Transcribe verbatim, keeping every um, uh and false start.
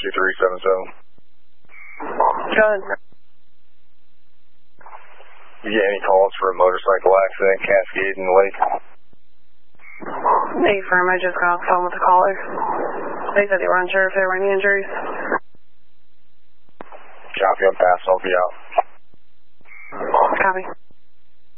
two three seven seven. Go ahead. You get any calls for a motorcycle accident, Cascade in the lake? Hey, firm, I just got off the phone with the caller. They said they were unsure if there were any injuries. Copy, I'm passing, I'll be out. Copy.